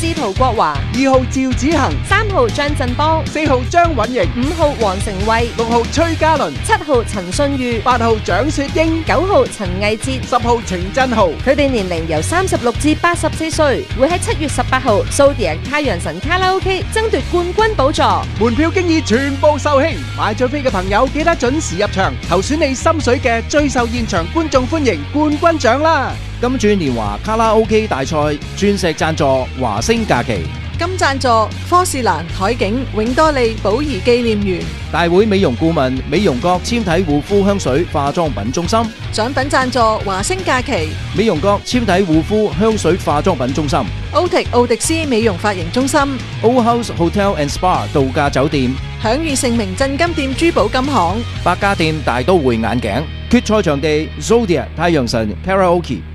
司徒國華、 2號趙子恒、 3號張振邦、 4號張允瑩、 5號黃成慧、 6號崔嘉倫、 7號陳信裕、 8號蔣雪英、 9號陳毅哲、 10號程振豪。 佢哋年齡由36至84歲，會喺7月18號蘇迪亞太陽神卡拉 OK 爭奪冠軍寶座。 門票經已全部售罄，買咗飛嘅朋友記得準時入場，投選你心水嘅最受現場觀眾歡迎冠軍獎啦！ 金鑽年華卡拉 OK 大賽鑽石贊助華星假期， 金贊助科士蘭海景永多利寶儀紀念園， 大會美容顧問美容閣纖體護膚香水化妝品中心， 獎品贊助華星假期， 美容閣纖體護膚香水化妝品中心， 奧迪斯美容髮型中心， Old House Hotel and Spa 度假酒店， 享譽盛名鎮金店珠寶金行， 百家店大都會眼鏡，決賽場地 Zodiac 太陽神 Karaoke。